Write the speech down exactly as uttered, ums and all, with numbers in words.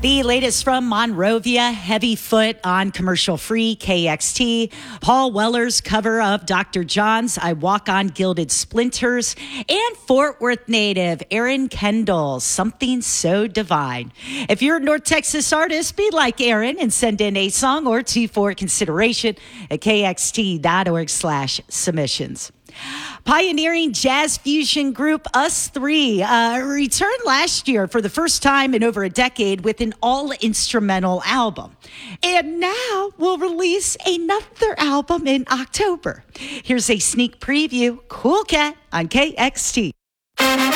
The latest from Monrovia, Heavy Foot on commercial free K X T. Paul Weller's cover of Doctor John's I Walk on Gilded Splinters. And Fort Worth native Aaron Kendall's Something So Divine. If you're a North Texas artist, be like Aaron and send in a song or two for consideration at kxt.org slash submissions. Pioneering jazz fusion group Us Three uh, returned last year for the first time in over a decade with an all-instrumental album. And now we'll release another album in October. Here's a sneak preview. Cool Cat on K X T.